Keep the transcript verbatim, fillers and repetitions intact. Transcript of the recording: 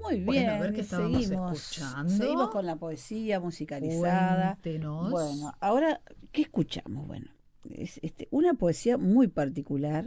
Muy Bueno, a bien, ver qué y estábamos seguimos, seguimos escuchando. con la poesía musicalizada. Cuéntenos. Bueno, ahora, ¿qué escuchamos? Bueno, es este, una poesía muy particular